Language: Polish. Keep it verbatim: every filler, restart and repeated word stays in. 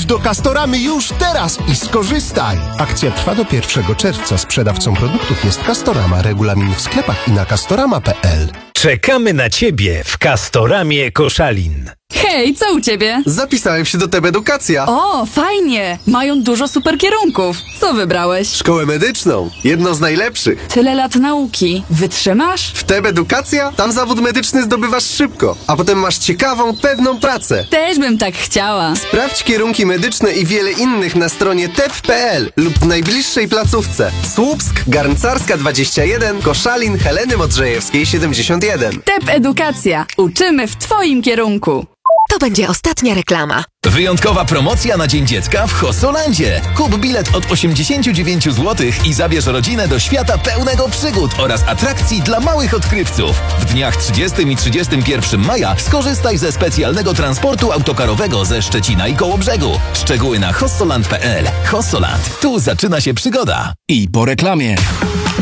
Chodź do Castoramy już teraz i skorzystaj! Akcja trwa do pierwszego czerwca. Sprzedawcą produktów jest Castorama. Regulamin w sklepach i na castorama kropka p l. Czekamy na Ciebie w Castoramie Koszalin. Hej, co u Ciebie? Zapisałem się do T E B Edukacja. O, fajnie! Mają dużo super kierunków. Co wybrałeś? Szkołę medyczną. Jedno z najlepszych. Tyle lat nauki. Wytrzymasz? W T E B Edukacja? Tam zawód medyczny zdobywasz szybko, a potem masz ciekawą, pewną pracę. Też bym tak chciała. Sprawdź kierunki medyczne i wiele innych na stronie t e p kropka p l lub w najbliższej placówce. Słupsk, Garncarska dwadzieścia jeden, Koszalin, Heleny Modrzejewskiej siedemdziesiąt jeden. T E B Edukacja. Uczymy w Twoim kierunku. To będzie ostatnia reklama. Wyjątkowa promocja na Dzień Dziecka w Hosolandzie. Kup bilet od osiemdziesiąt dziewięć złotych i zabierz rodzinę do świata pełnego przygód oraz atrakcji dla małych odkrywców. W dniach trzydziestego i trzydziestego pierwszego maja skorzystaj ze specjalnego transportu autokarowego ze Szczecina i Kołobrzegu. Szczegóły na hossoland kropka p l. Hossoland. Tu zaczyna się przygoda. I po reklamie.